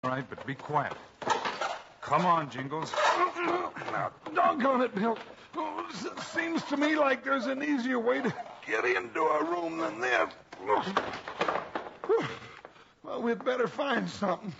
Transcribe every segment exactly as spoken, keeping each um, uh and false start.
All right, but be quiet. Come on, Jingles. Now, doggone it, Bill. Oh, it seems to me like there's an easier way to get into a room than this. Well, we'd better find something.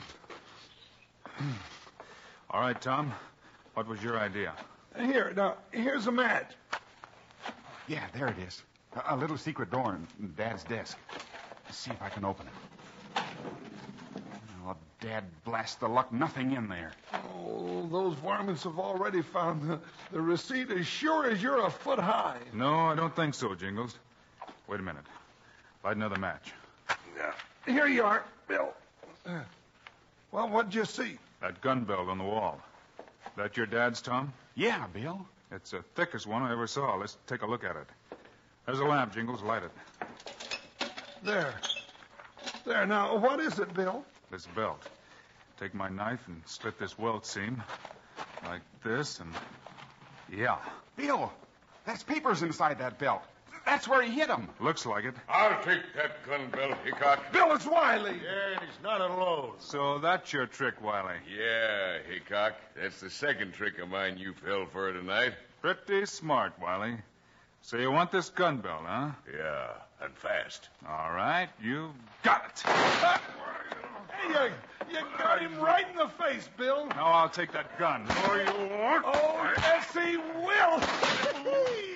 All right, Tom. What was your idea? Here, now, here's a match. Yeah, there it is. A, a little secret door in Dad's desk. Let's see if I can open it. Oh, Dad blast the luck, nothing in there. Oh, those varmints have already found the, the receipt as sure as you're a foot high. No, I don't think so, Jingles. Wait a minute. Light another match. Yeah. Here you are, Bill. Uh, well, what'd you see? That gun belt on the wall. That your dad's, Tom? Yeah, Bill. It's the thickest one I ever saw. Let's take a look at it. There's a lamp, Jingles. Light it. There. There. Now, what is it, Bill? This belt. Take my knife and slit this welt seam. Like this, and... Yeah. Bill, that's papers inside that belt. That's where he hit him. Looks like it. I'll take that gun belt, Hickok. Bill, it's Wiley. Yeah, and he's not alone. So that's your trick, Wiley. Yeah, Hickok. That's the second trick of mine you fell for tonight. Pretty smart, Wiley. So you want this gun belt, huh? Yeah, and fast. All right, you got it. Hey, you, you got him right in the face, Bill. Now I'll take that gun. Oh, you won't? Oh, yes, he will.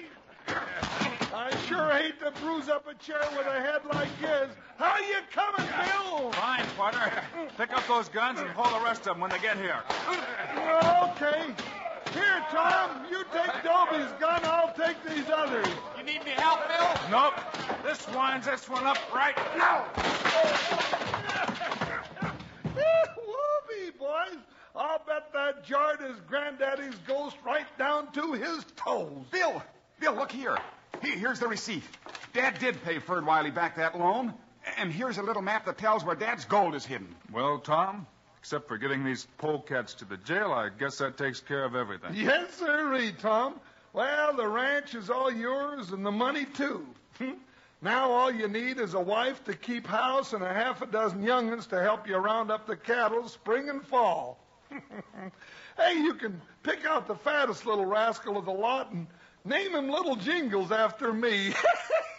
I sure hate to bruise up a chair with a head like his. How you coming, Bill? Fine, partner. Pick up those guns and haul the rest of them when they get here. Okay. Here, Tom, you take Dobie's gun, I'll take these others. You need me help, Bill? Nope. This winds this one up right now. Whoopee, boys. I'll bet that jarred his granddaddy's ghost right down to his toes. Bill, Bill, look here. Here- Here's the receipt. Dad did pay Ferd Wiley back that loan. And here's a little map that tells where Dad's gold is hidden. Well, Tom, except for getting these polecats to the jail, I guess that takes care of everything. Yes, sirree, Tom. Well, the ranch is all yours and the money, too. Now all you need is a wife to keep house and a half a dozen young'uns to help you round up the cattle spring and fall. Hey, you can pick out the fattest little rascal of the lot and name him Little Jingles after me.